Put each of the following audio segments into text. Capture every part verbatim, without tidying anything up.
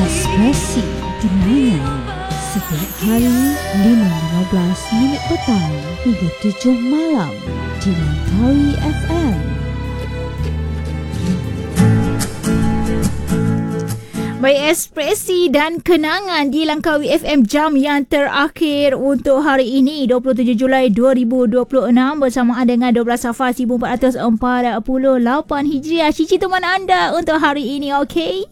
Ekspresi Kenangan setiap hari lima lima belas minit petang hingga tujuh malam di Langkawi F M. Baik, ekspresi dan kenangan di Langkawi F M jam yang terakhir untuk hari ini dua puluh tujuh Julai dua ribu dua puluh enam bersamaan dengan dua belas Safar seribu empat ratus empat puluh lapan Hijriah. Cici teman anda untuk hari ini, okey?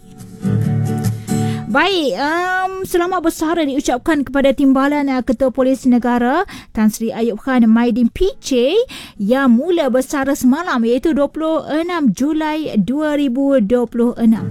Baik, um, selamat bersara diucapkan kepada Timbalan uh, Ketua Polis Negara Tan Sri Ayub Khan Maidin P J yang mula bersara semalam iaitu dua puluh enam Julai dua ribu dua puluh enam.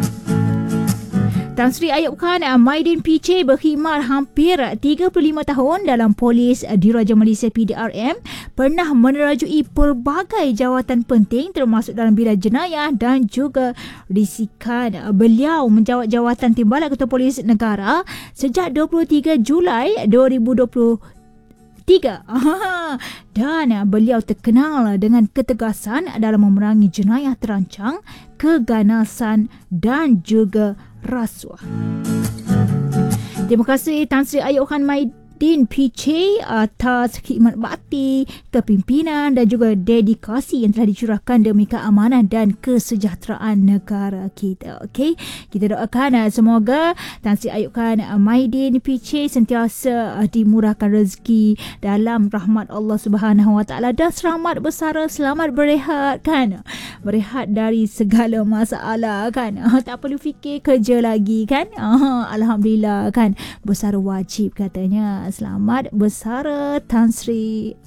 Tan Sri Ayub Khan Maidin P J berkhidmat hampir tiga puluh lima tahun dalam Polis Diraja Malaysia P D R M, pernah menerajui pelbagai jawatan penting termasuk dalam bidang jenayah dan juga risikan. Beliau menjawat jawatan Timbalan Ketua Polis Negara sejak dua puluh tiga Julai dua ribu dua puluh tiga dan beliau terkenal dengan ketegasan dalam memerangi jenayah terancang, keganasan dan juga rasuah. Terima kasih Tan Sri Ayub Khan Maidin P J atas khidmat bakti, kepimpinan dan juga dedikasi yang telah dicurahkan demi keamanan dan kesejahteraan negara kita. Okey, kita doakan uh, semoga Tan Sri Ayub Khan Maidin P J sentiasa uh, dimurahkan rezeki dalam rahmat Allah Subhanahu Wa Taala dan selamat bersara, selamat berehat kan. Berehat dari segala masalah kan. Uh, tak perlu fikir kerja lagi kan. Uh, Alhamdulillah kan. Bersara wajib katanya. Selamat bersara Tan Sri